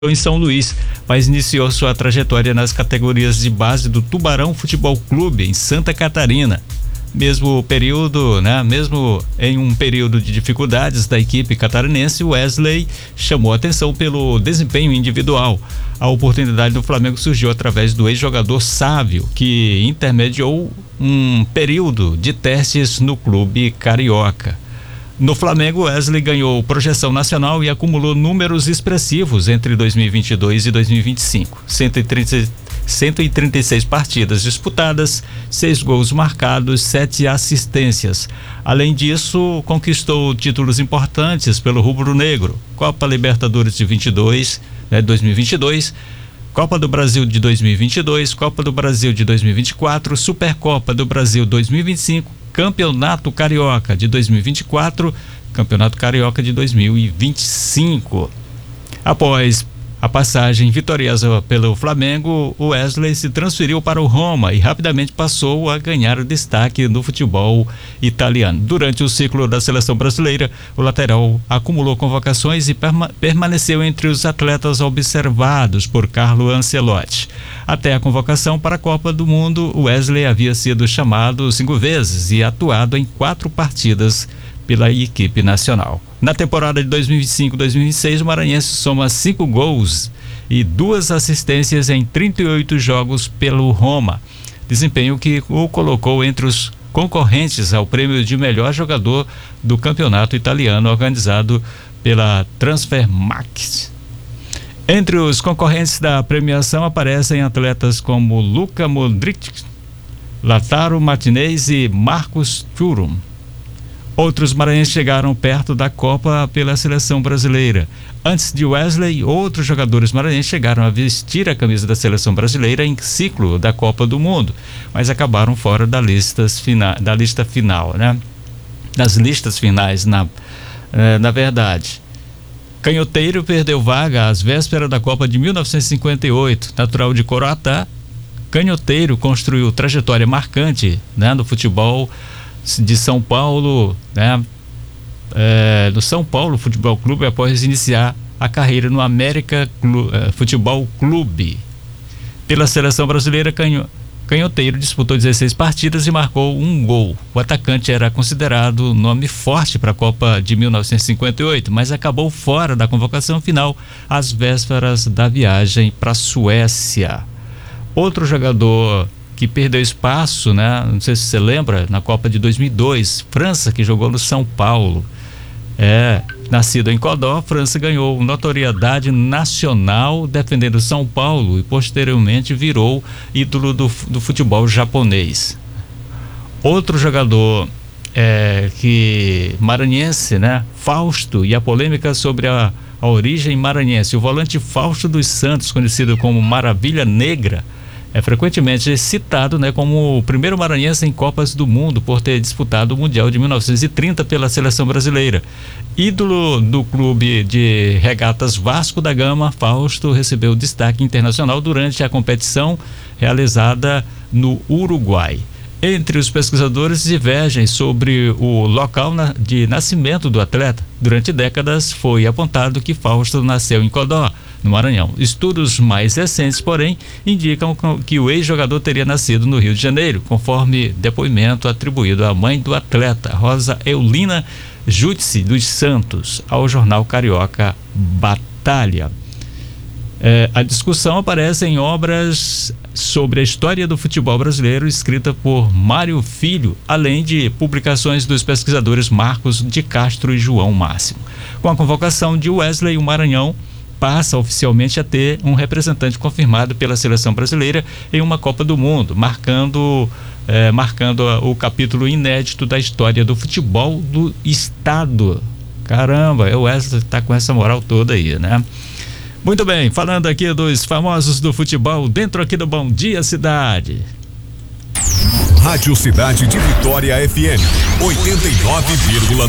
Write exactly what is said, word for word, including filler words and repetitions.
em São Luís, mas iniciou sua trajetória nas categorias de base do Tubarão Futebol Clube em Santa Catarina. Mesmo período, né? Mesmo em um período de dificuldades da equipe catarinense, Wesley chamou atenção pelo desempenho individual. A oportunidade do Flamengo surgiu através do ex-jogador Sávio, que intermediou um período de testes no clube carioca. No Flamengo, Wesley ganhou projeção nacional e acumulou números expressivos entre dois mil e vinte e dois e dois mil e vinte e cinco. cento e trinta, cento e trinta e seis partidas disputadas, seis gols marcados, sete assistências. Além disso, conquistou títulos importantes pelo rubro-negro: Copa Libertadores de vinte e dois, né, dois mil e vinte e dois, Copa do Brasil de dois mil e vinte e dois, Copa do Brasil de dois mil e vinte e quatro, Supercopa do Brasil dois mil e vinte e cinco, Campeonato Carioca de dois mil e vinte e quatro, Campeonato Carioca de dois mil e vinte e cinco. Após a passagem vitoriosa pelo Flamengo, o Wesley se transferiu para o Roma e rapidamente passou a ganhar destaque no futebol italiano. Durante o ciclo da seleção brasileira, o lateral acumulou convocações e perma- permaneceu entre os atletas observados por Carlo Ancelotti. Até a convocação para a Copa do Mundo, Wesley havia sido chamado cinco vezes e atuado em quatro partidas pela equipe nacional. Na temporada de dois mil e vinte e cinco dois mil e vinte e seis, o maranhense soma cinco gols e duas assistências em trinta e oito jogos pelo Roma, desempenho que o colocou entre os concorrentes ao prêmio de melhor jogador do campeonato italiano organizado pela Transfermarkt. Entre os concorrentes da premiação aparecem atletas como Luka Modric, Lautaro Martinez e Marcos Thuram. Outros maranhenses chegaram perto da Copa pela seleção brasileira. Antes de Wesley, outros jogadores maranhenses chegaram a vestir a camisa da seleção brasileira em ciclo da Copa do Mundo, mas acabaram fora da, listas fina, da lista final, né? Das listas finais, na, eh, na verdade. Canhoteiro perdeu vaga às vésperas da Copa de mil novecentos e cinquenta e oito. Natural de Coroatá, Canhoteiro construiu trajetória marcante, né, no futebol de São Paulo, né? É, do São Paulo Futebol Clube, após iniciar a carreira no América Clu, é, Futebol Clube. Pela seleção brasileira, canho, Canhoteiro disputou dezesseis partidas e marcou um gol. O atacante era considerado nome forte para a Copa de mil novecentos e cinquenta e oito, mas acabou fora da convocação final às vésperas da viagem para a Suécia. Outro jogador que perdeu espaço, né? Não sei se você lembra, na Copa de dois mil e dois, França, que jogou no São Paulo. É, nascido em Codó, França ganhou notoriedade nacional defendendo São Paulo e posteriormente virou ídolo do, do futebol japonês. Outro jogador é, que maranhense, né? Fausto, e a polêmica sobre a, a origem maranhense. O volante Fausto dos Santos, conhecido como Maravilha Negra, é frequentemente citado, né, como o primeiro maranhense em Copas do Mundo por ter disputado o Mundial de mil novecentos e trinta pela seleção brasileira. Ídolo do clube de regatas Vasco da Gama, Fausto recebeu destaque internacional durante a competição realizada no Uruguai. Entre os pesquisadores divergem sobre o local na, de nascimento do atleta. Durante décadas foi apontado que Fausto nasceu em Codó, no Maranhão. Estudos mais recentes, porém, indicam que o ex-jogador teria nascido no Rio de Janeiro, conforme depoimento atribuído à mãe do atleta, Rosa Eulina Júdice dos Santos, ao jornal carioca Batalha. É, a discussão aparece em obras sobre a história do futebol brasileiro, escrita por Mário Filho, além de publicações dos pesquisadores Marcos de Castro e João Máximo. Com a convocação de Wesley, o Maranhão passa oficialmente a ter um representante confirmado pela seleção brasileira em uma Copa do Mundo, marcando, é, marcando o capítulo inédito da história do futebol do estado. Caramba, o Wesley está com essa moral toda aí, né? Muito bem, falando aqui dos famosos do futebol, dentro aqui do Bom Dia Cidade. Rádio Cidade de Vitória F M, oitenta e nove vírgula nove.